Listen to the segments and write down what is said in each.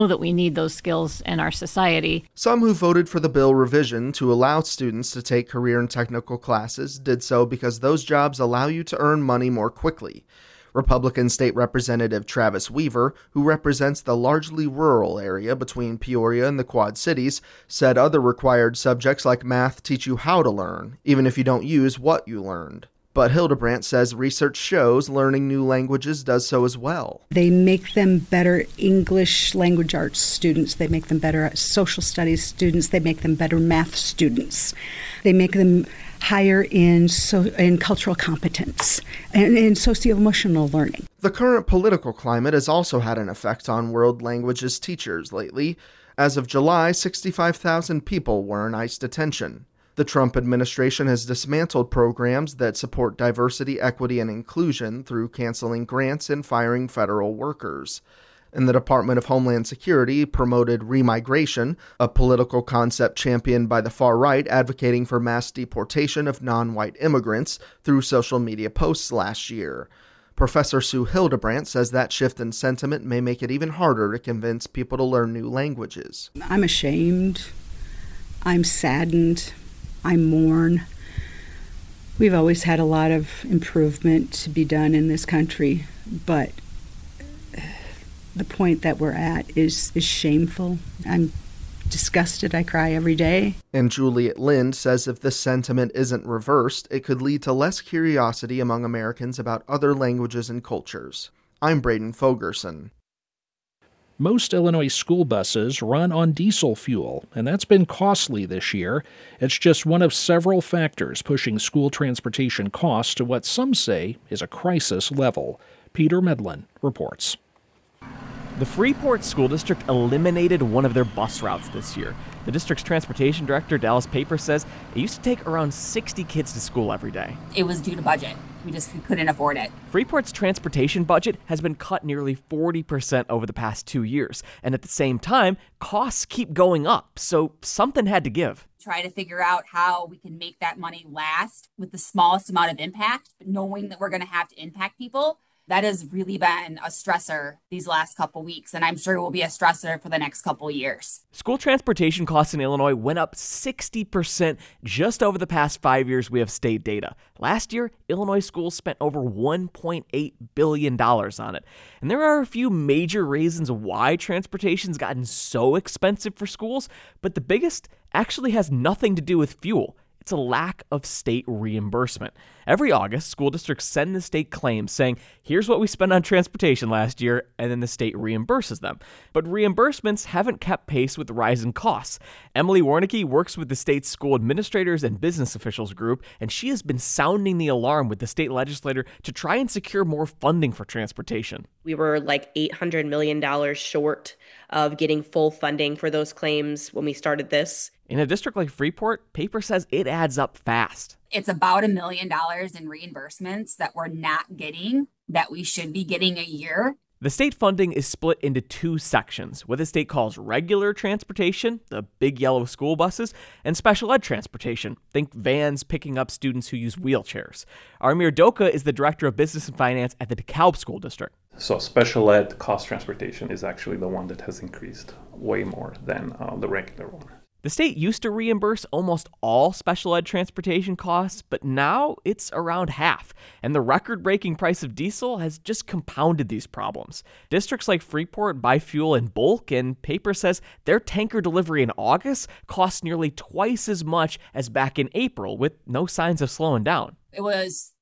that we need those skills in our society. Some who voted for the bill revision to allow students to take career and technical classes did so because those jobs allow you to earn money more quickly. Republican State Representative Travis Weaver, who represents the largely rural area between Peoria and the Quad Cities, said other required subjects like math teach you how to learn, even if you don't use what you learned. But Hildebrandt says research shows learning new languages does so as well. They make them better English language arts students. They make them better social studies students. They make them better math students. They make them higher in cultural competence and in socio-emotional learning. The current political climate has also had an effect on world languages teachers lately. As of July, 65,000 people were in ICE detention. The Trump administration has dismantled programs that support diversity, equity, and inclusion through canceling grants and firing federal workers. And the Department of Homeland Security promoted remigration, a political concept championed by the far right advocating for mass deportation of non-white immigrants, through social media posts last year. Professor Sue Hildebrandt says that shift in sentiment may make it even harder to convince people to learn new languages. I'm ashamed. I'm saddened. I mourn. We've always had a lot of improvement to be done in this country, but the point that we're at is shameful. I'm disgusted. I cry every day. And Juliet Lind says if this sentiment isn't reversed, it could lead to less curiosity among Americans about other languages and cultures. I'm Braden Fogerson. Most Illinois school buses run on diesel fuel, and that's been costly this year. It's just one of several factors pushing school transportation costs to what some say is a crisis level. Peter Medlin reports. The Freeport School District eliminated one of their bus routes this year. The district's transportation director, Dallas Paper, says it used to take around 60 kids to school every day. It was due to budget. We couldn't afford it. Freeport's transportation budget has been cut nearly 40% over the past 2 years. And at the same time, costs keep going up. So something had to give. Try to figure out how we can make that money last with the smallest amount of impact, but knowing that we're going to have to impact people. That has really been a stressor these last couple weeks, and I'm sure it will be a stressor for the next couple years. School transportation costs in Illinois went up 60% just over the past 5 years. We have state data. Last year, Illinois schools spent over $1.8 billion on it. And there are a few major reasons why transportation's gotten so expensive for schools, but the biggest actually has nothing to do with fuel. It's a lack of state reimbursement. Every August, school districts send the state claims saying, here's what we spent on transportation last year, and then the state reimburses them. But reimbursements haven't kept pace with the rise in costs. Emily Warnicki works with the state's school administrators and business officials group, and she has been sounding the alarm with the state legislature to try and secure more funding for transportation. We were like $800 million short of getting full funding for those claims when we started this. In a district like Freeport, Paper says it adds up fast. It's about $1 million in reimbursements that we're not getting, that we should be getting a year. The state funding is split into two sections, what the state calls regular transportation, the big yellow school buses, and special ed transportation, think vans picking up students who use wheelchairs. Armir Doka is the director of business and finance at the DeKalb School District. So special ed cost transportation is actually the one that has increased way more than the regular one. The state used to reimburse almost all special ed transportation costs, but now it's around half, and the record-breaking price of diesel has just compounded these problems. Districts like Freeport buy fuel in bulk, and Paper says their tanker delivery in August cost nearly twice as much as back in April, with no signs of slowing down. It was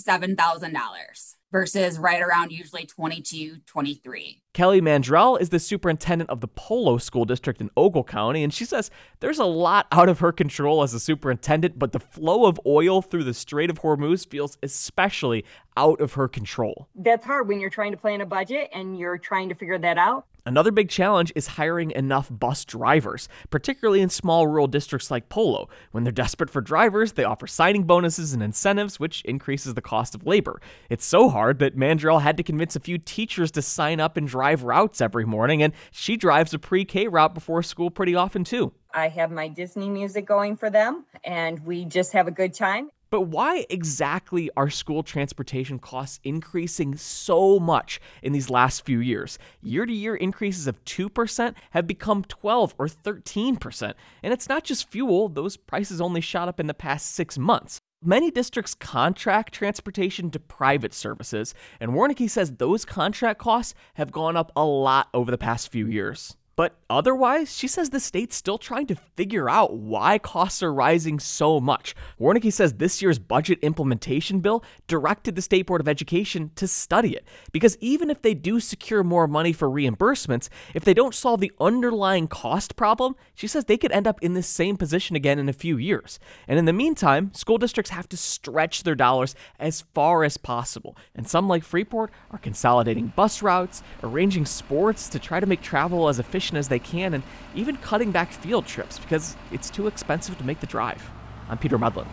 $37,000 versus right around usually $22,000, $23,000. Kelly Mandrell is the superintendent of the Polo School District in Ogle County, and she says there's a lot out of her control as a superintendent, but the flow of oil through the Strait of Hormuz feels especially out of her control. That's hard when you're trying to plan a budget and you're trying to figure that out. Another big challenge is hiring enough bus drivers, particularly in small rural districts like Polo. When they're desperate for drivers, they offer signing bonuses and incentives, which increases the cost of labor. It's so hard that Mandrell had to convince a few teachers to sign up and drive routes every morning, and she drives a pre-K route before school pretty often too. I have my Disney music going for them, and we just have a good time. But why exactly are school transportation costs increasing so much in these last few years? Year-to-year increases of 2% have become 12 or 13%. And it's not just fuel. Those prices only shot up in the past 6 months. Many districts contract transportation to private services, and Warnke says those contract costs have gone up a lot over the past few years. But otherwise, she says the state's still trying to figure out why costs are rising so much. Warnke says this year's budget implementation bill directed the State Board of Education to study it. Because even if they do secure more money for reimbursements, if they don't solve the underlying cost problem, she says they could end up in the same position again in a few years. And in the meantime, school districts have to stretch their dollars as far as possible. And some, like Freeport, are consolidating bus routes, arranging sports to try to make travel as efficient as they can, and even cutting back field trips because it's too expensive to make the drive. I'm Peter Medlin.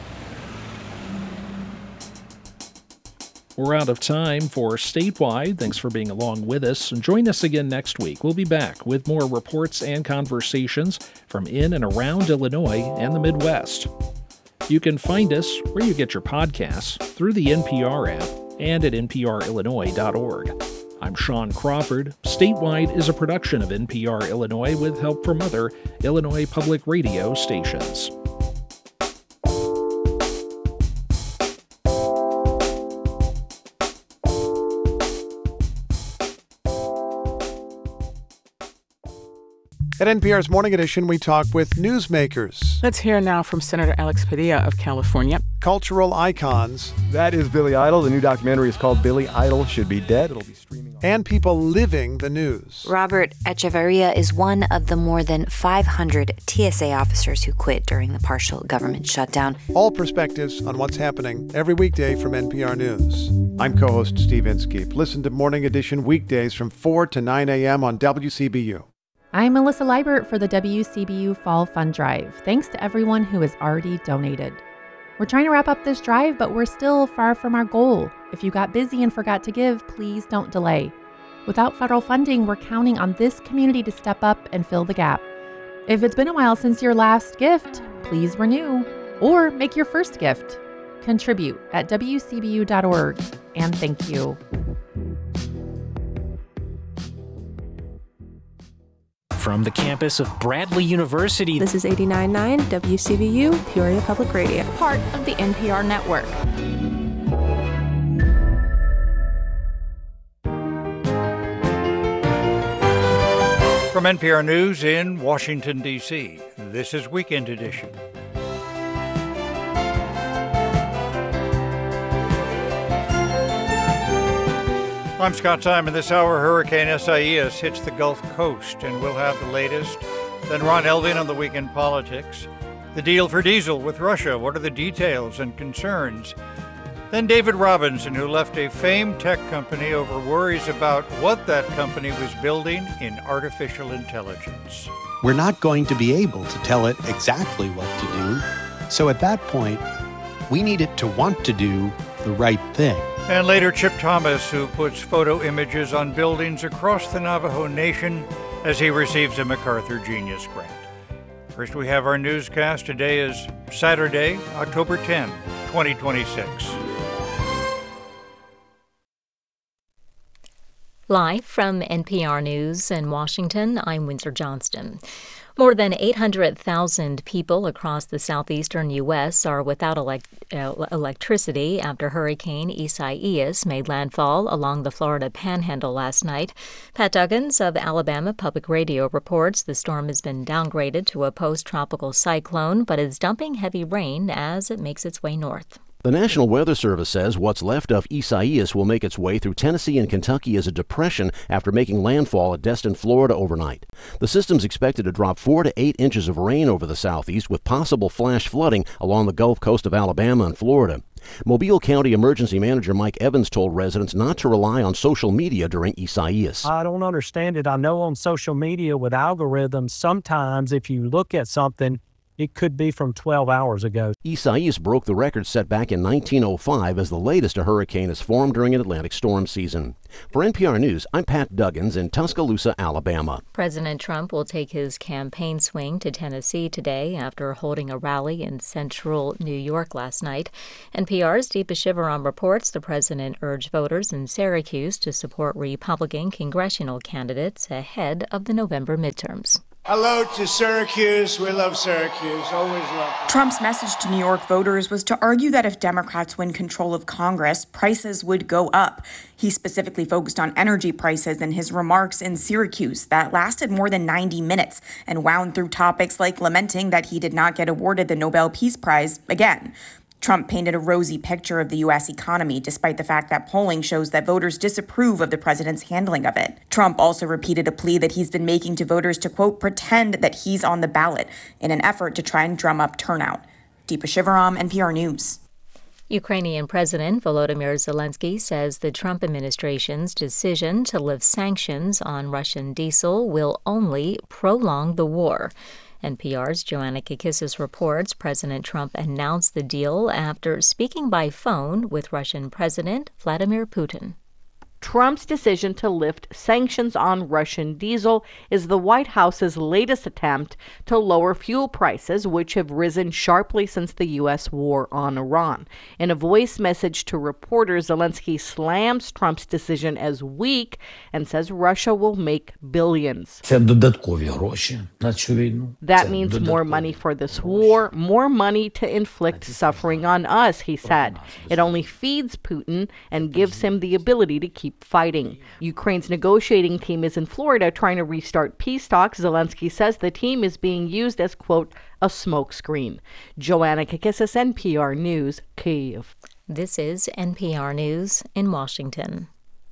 We're out of time for Statewide. Thanks for being along with us, and join us again next week. We'll be back with more reports and conversations from in and around Illinois and the Midwest. You can find us where you get your podcasts, through the NPR app, and at nprillinois.org. I'm Sean Crawford. Statewide is a production of NPR Illinois with help from other Illinois public radio stations. At NPR's Morning Edition, we talk with newsmakers. Let's hear now from Senator Alex Padilla of California. Cultural icons. That is Billy Idol. The new documentary is called Billy Idol Should Be Dead. It'll be streaming. And people living the news. Robert Echeverria is one of the more than 500 TSA officers who quit during the partial government shutdown. All perspectives on what's happening every weekday from NPR News. I'm co-host Steve Inskeep. Listen to Morning Edition weekdays from 4 to 9 a.m. on WCBU. I'm Melissa Liebert for the WCBU Fall Fund Drive. Thanks to everyone who has already donated. We're trying to wrap up this drive, but we're still far from our goal. If you got busy and forgot to give, please don't delay. Without federal funding, we're counting on this community to step up and fill the gap. If it's been a while since your last gift, please renew or make your first gift. Contribute at WCBU.org, and thank you. From the campus of Bradley University, this is 89.9 WCBU, Peoria Public Radio. Part of the NPR network. From NPR News in Washington, D.C., this is Weekend Edition. I'm Scott Simon. This hour, Hurricane Isaias hits the Gulf Coast, and we'll have the latest. Then Ron Elving on the weekend politics. The deal for diesel with Russia. What are the details and concerns? Then David Robinson, who left a famed tech company over worries about what that company was building in artificial intelligence. We're not going to be able to tell it exactly what to do. So at that point, we need it to want to do the right thing. And later, Chip Thomas, who puts photo images on buildings across the Navajo Nation as he receives a MacArthur Genius Grant. First, we have our newscast. Today is Saturday, October 10, 2026. Live from NPR News in Washington, I'm Windsor Johnston. More than 800,000 people across the southeastern U.S. are without electricity after Hurricane Isaias made landfall along the Florida Panhandle last night. Pat Duggins of Alabama Public Radio reports the storm has been downgraded to a post-tropical cyclone, but is dumping heavy rain as it makes its way north. The National Weather Service says what's left of Isaias will make its way through Tennessee and Kentucky as a depression after making landfall at Destin, Florida overnight. The system's expected to drop 4 to 8 inches of rain over the southeast with possible flash flooding along the Gulf Coast of Alabama and Florida. Mobile County Emergency Manager Mike Evans told residents not to rely on social media during Isaias. I don't understand it. I know on social media with algorithms, sometimes if you look at something, It could be from 12 hours ago. Isaias broke the record set back in 1905 as the latest a hurricane has formed during an Atlantic storm season. For NPR News, I'm Pat Duggins in Tuscaloosa, Alabama. President Trump will take his campaign swing to Tennessee today after holding a rally in central New York last night. NPR's Deepa Shivaram reports the president urged voters in Syracuse to support Republican congressional candidates ahead of the November midterms. Hello to Syracuse. We love Syracuse. Always love it. Trump's message to New York voters was to argue that if Democrats win control of Congress, prices would go up. He specifically focused on energy prices in his remarks in Syracuse that lasted more than 90 minutes and wound through topics like lamenting that he did not get awarded the Nobel Peace Prize again. Trump painted a rosy picture of the U.S. economy, despite the fact that polling shows that voters disapprove of the president's handling of it. Trump also repeated a plea that he's been making to voters to, quote, pretend that he's on the ballot in an effort to try and drum up turnout. Deepa Shivaram, NPR News. Ukrainian President Volodymyr Zelensky says the Trump administration's decision to lift sanctions on Russian diesel will only prolong the war. NPR's Joanna Kakissis reports President Trump announced the deal after speaking by phone with Russian President Vladimir Putin. Trump's decision to lift sanctions on Russian diesel is the White House's latest attempt to lower fuel prices, which have risen sharply since the U.S. war on Iran. In a voice message to reporters, Zelensky slams Trump's decision as weak and says Russia will make billions. That means more money for this war, more money to inflict suffering on us, he said. It only feeds Putin and gives him the ability to keep fighting. Ukraine's negotiating team is in Florida trying to restart peace talks. Zelensky says the team is being used as, quote, a smokescreen. Joanna Kakissis, NPR News, Kyiv. This is NPR News in Washington.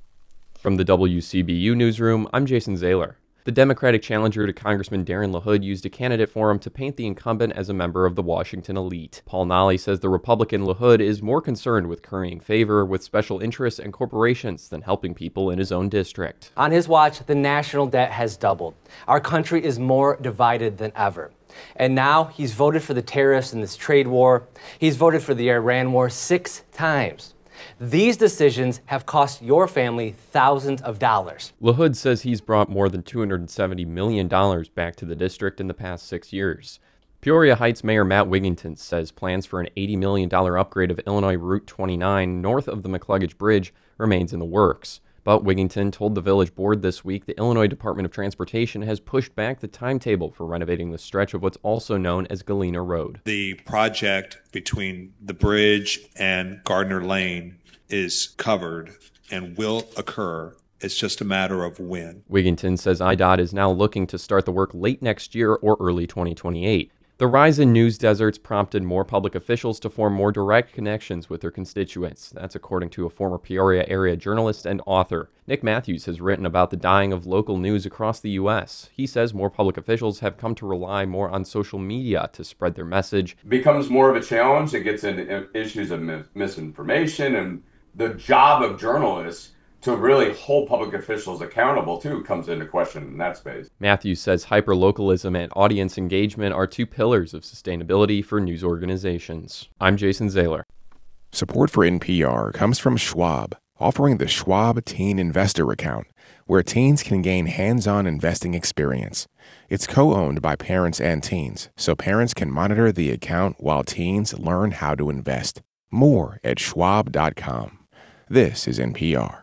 From the WCBU newsroom, I'm Jason Zahler. The Democratic challenger to Congressman Darren LaHood used a candidate forum to paint the incumbent as a member of the Washington elite. Paul Nolly says the Republican LaHood is more concerned with currying favor with special interests and corporations than helping people in his own district. On his watch, the national debt has doubled. Our country is more divided than ever. And now he's voted for the tariffs in this trade war. He's voted for the Iran war 6 times. These decisions have cost your family thousands of dollars. LaHood says he's brought more than $270 million back to the district in the past 6 years. Peoria Heights Mayor Matt Wigington says plans for an $80 million upgrade of Illinois Route 29 north of the McCluggage Bridge remains in the works. But Wigington told the village board this week the Illinois Department of Transportation has pushed back the timetable for renovating the stretch of what's also known as Galena Road. The project between the bridge and Gardner Lane is covered and will occur. It's just a matter of when. Wigington says IDOT is now looking to start the work late next year or early 2028. The rise in news deserts prompted more public officials to form more direct connections with their constituents. That's according to a former Peoria area journalist and author. Nick Matthews has written about the dying of local news across the U.S. He says more public officials have come to rely more on social media to spread their message. It becomes more of a challenge. It gets into issues of misinformation, and the job of journalists to really hold public officials accountable, too, comes into question in that space. Matthews says hyperlocalism and audience engagement are 2 pillars of sustainability for news organizations. I'm Jason Zahler. Support for NPR comes from Schwab, offering the Schwab Teen Investor Account, where teens can gain hands-on investing experience. It's co-owned by parents and teens, so parents can monitor the account while teens learn how to invest. More at schwab.com. This is NPR.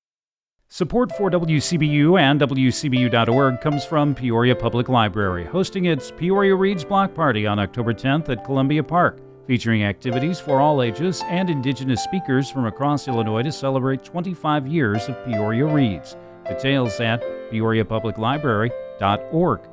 Support for WCBU and WCBU.org comes from Peoria Public Library, hosting its Peoria Reads Block Party on October 10th at Columbia Park, featuring activities for all ages and Indigenous speakers from across Illinois to celebrate 25 years of Peoria Reads. Details at peoriapubliclibrary.org.